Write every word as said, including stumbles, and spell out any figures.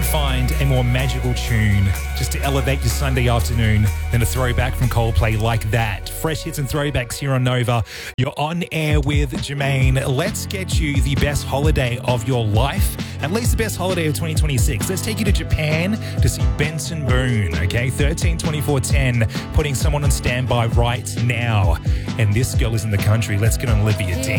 find a more magical tune just to elevate your Sunday afternoon than a throwback from Coldplay like that. Fresh hits and throwbacks here on Nova. You're on air with Jermaine. Let's get you the best holiday of your life, at least the best holiday of twenty twenty-six. Let's take you to Japan to see Benson Boone, okay? thirteen twenty-four ten, putting someone on standby right now. And this girl is in the country. Let's get on Olivia Dean.